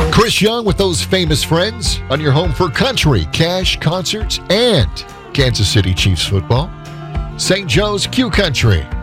Chris Young with those famous friends on your home for country, cash, concerts, and Kansas City Chiefs football. St. Joe's Q Country.